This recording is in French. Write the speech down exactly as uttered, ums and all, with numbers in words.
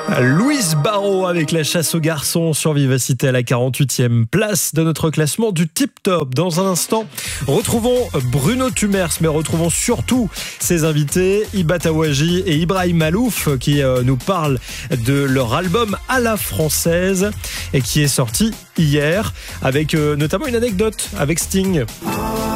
Louise Barrault avec la chasse aux garçons sur Vivacité à la quarante-huitième place de notre classement du Tip Top. Dans un instant, retrouvons Bruno Tumers, mais retrouvons surtout ses invités, Iba Tawaji et Ibrahim Malouf, qui euh, nous parlent de leur album à la française et qui est sorti hier avec euh, notamment une anecdote avec Sting.